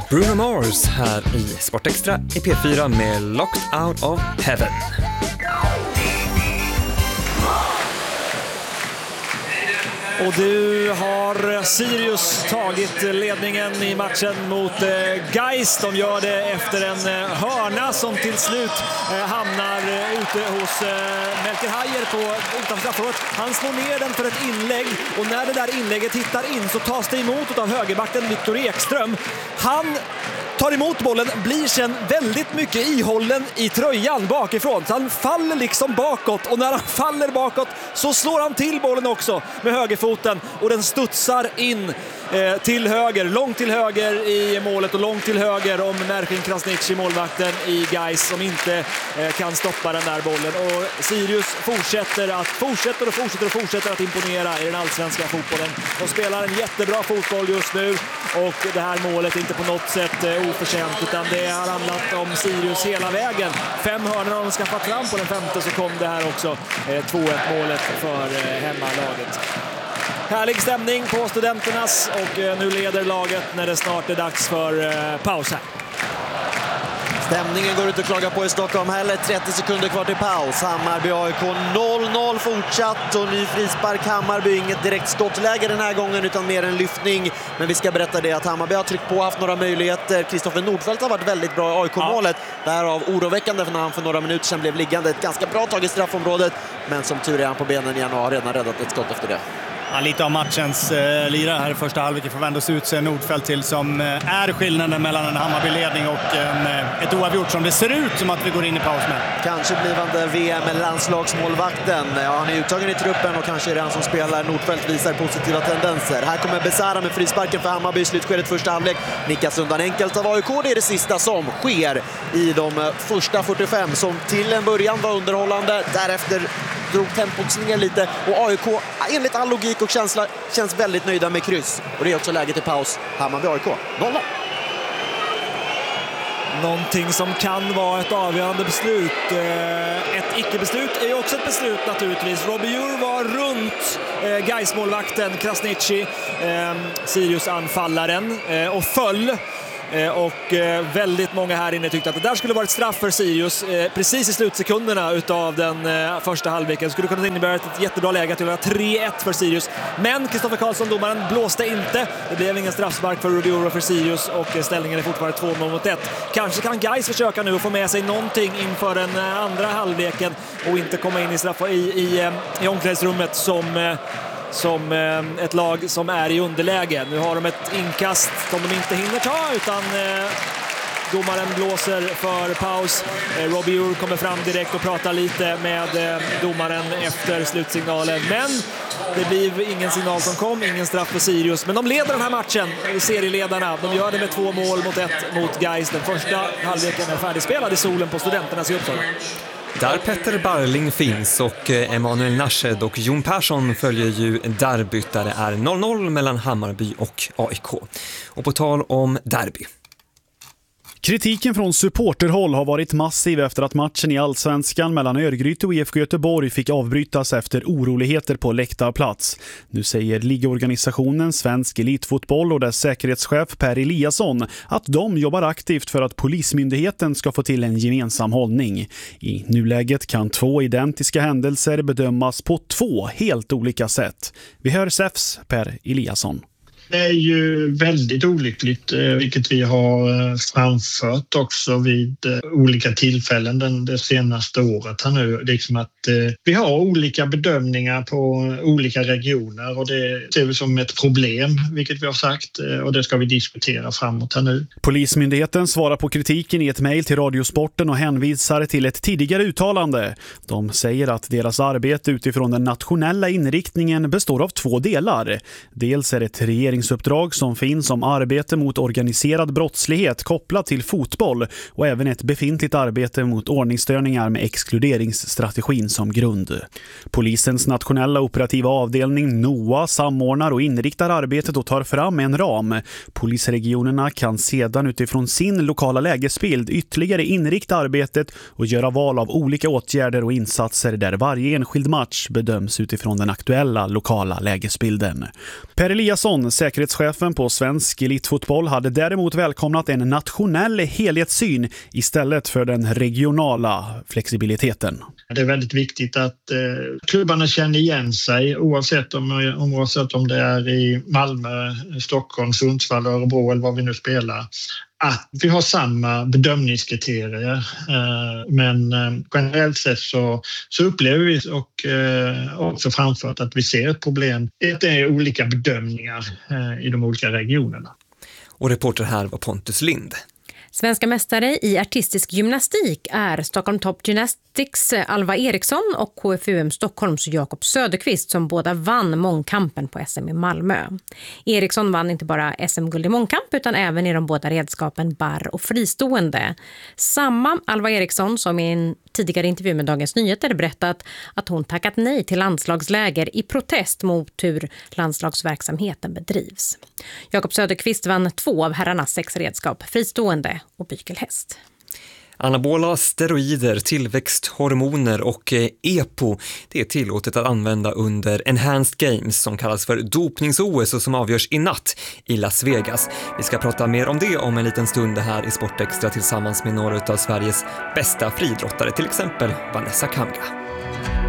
Bruno Mars här i Sportextra i P4 med Locked Out of Heaven. Och du har Sirius tagit ledningen i matchen mot Gais. De gör det efter en hörna som till slut hamnar ute hos Melker Hajer utanför straffområdet. Han slår ner den för ett inlägg och när det där inlägget hittar in så tas det emot av högerbacken Viktor Ekström. Han tar emot bollen, blir sen väldigt mycket ihållen i tröjan bakifrån. Så han faller liksom bakåt och när han faller bakåt så slår han till bollen också med högerfoten och den studsar in till höger, långt till höger i målet och långt till höger om Merkin Krasniqi, målvakten i Gais, som inte kan stoppa den där bollen. Och Sirius fortsätter att imponera i den allsvenska fotbollen. De spelar en jättebra fotboll just nu och det här målet är inte på något sätt oförtjänt utan det har handlat om Sirius hela vägen. 5 hörnor har de skaffat fram, på den femte så kom det här också 2-1 målet för hemmalaget. Härlig stämning på Studenternas och nu leder laget när det snart är dags för paus här. Stämningen går ut att klaga på i Stockholm heller. 30 sekunder kvar till paus. Hammarby AIK 0-0 fortsatt och ny frispark. Hammarby inget direkt skottläge den här gången utan mer en lyftning. Men vi ska berätta det att Hammarby har tryckt på, haft några möjligheter. Kristoffer Nordfeldt har varit väldigt bra i AIK-målet. Därav oroväckande för när han för några minuter sedan blev liggande. Ett ganska bra tag i straffområdet. Men som tur är han på benen igen och har redan räddat ett skott efter det. Ja, lite av matchens lirare här i första halvlek får vändas ut sig Nordfeldt till som är skillnaden mellan en Hammarby-ledning och ett oavgjort som det ser ut som att vi går in i paus med. Kanske blivande VM- eller landslagsmålvakten. Ja, han är uttagen i truppen och kanske är det han som spelar. Nordfeldt visar positiva tendenser. Här kommer Besara med frisparken för Hammarby i slutskedet första halvlek. Nickas undan enkelt av AIK. Det är det sista som sker i de första 45 som till en början var underhållande. Därefter drog tempot ner lite och AIK enligt all logik och känsla känns väldigt nöjda med kryss. Och det är också läget i paus. Hammarby AIK 0-0. Någonting som kan vara ett avgörande beslut. Ett icke-beslut är ju också ett beslut naturligtvis. Robbie Ure var runt Gais-målvakten Krasniqi, Sirius-anfallaren, och föll. Och väldigt många här inne tyckte att det där skulle vara ett straff för Sirius precis i slutsekunderna utav den första halvleken. Skulle kunna innebära ett jättebra läge till 3-1 för Sirius. Men Kristoffer Karlsson, domaren, blåste inte. Det blev ingen straffspark för Robbie Ure för Sirius och ställningen är fortfarande 2-0-1. Kanske kan Gais försöka nu få med sig någonting inför den andra halvleken och inte komma in i omklädningsrummet som ett lag som är i underläge. Nu har de ett inkast som de inte hinner ta utan domaren blåser för paus. Robbie Ure kommer fram direkt och pratar lite med domaren efter slutsignalen. Men det blir ingen signal som kom, ingen straff för Sirius. Men de leder den här matchen, serieledarna. De gör det med 2 mål mot 1 mot Gais. Den första halvleken är färdigspelad i solen på Studenternas i Uppsala. Där Petter Barling finns och Emanuel Narshed och Jon Persson följer ju derbyt där det är 0-0 mellan Hammarby och AIK. Och på tal om derby. Kritiken från supporterhåll har varit massiv efter att matchen i Allsvenskan mellan Örgryte och IFK Göteborg fick avbrytas efter oroligheter på läktarplats. Nu säger ligorganisationen Svensk Elitfotboll och dess säkerhetschef Per Eliasson att de jobbar aktivt för att polismyndigheten ska få till en gemensam hållning. I nuläget kan 2 identiska händelser bedömas på 2 helt olika sätt. Vi hör SEFs Per Eliasson. Det är ju väldigt olyckligt, vilket vi har framfört också vid olika tillfällen det senaste året här nu. Liksom att vi har olika bedömningar på olika regioner och det ser vi som ett problem, vilket vi har sagt, och det ska vi diskutera framåt här nu. Polismyndigheten svarar på kritiken i ett mejl till Radiosporten och hänvisar till ett tidigare uttalande. De säger att deras arbete utifrån den nationella inriktningen består av 2 delar. Dels är det ett regeringsuppdrag som finns om arbete mot organiserad brottslighet kopplat till fotboll och även ett befintligt arbete mot ordningsstörningar med exkluderingsstrategin som grund. Polisens nationella operativa avdelning NOA samordnar och inriktar arbetet och tar fram en ram. Polisregionerna kan sedan utifrån sin lokala lägesbild ytterligare inrikta arbetet och göra val av olika åtgärder och insatser där varje enskild match bedöms utifrån den aktuella lokala lägesbilden. Per Eliasson, säkerhetschefen på svensk elitfotboll hade däremot välkomnat en nationell helhetssyn istället för den regionala flexibiliteten. Det är väldigt viktigt att klubbarna känner igen sig oavsett om det är i Malmö, Stockholm, Sundsvall, Örebro eller vad vi nu spelar. Att vi har samma bedömningskriterier, men generellt sett så upplever vi och också framfört att vi ser ett problem. Det är olika bedömningar i de olika regionerna. Och reporter här var Pontus Lind. Svenska mästare i artistisk gymnastik är Stockholm Top Gymnastics Alva Eriksson och KFUM Stockholms Jakob Söderqvist som båda vann mångkampen på SM i Malmö. Eriksson vann inte bara SM-guld i mångkamp utan även i de båda redskapen barr och fristående. Samma Alva Eriksson som i en tidigare intervju med Dagens Nyheter berättat att hon tackat nej till landslagsläger i protest mot hur landslagsverksamheten bedrivs. Jakob Söderqvist vann 2 av herrarnas 6 redskap, fristående och bykelhäst. Anabola steroider, tillväxthormoner och EPO, det är tillåtet att använda under Enhanced Games som kallas för dopnings-OS och som avgörs i natt i Las Vegas. Vi ska prata mer om det om en liten stund här i Sportextra tillsammans med några av Sveriges bästa friidrottare, till exempel Vanessa Kamga.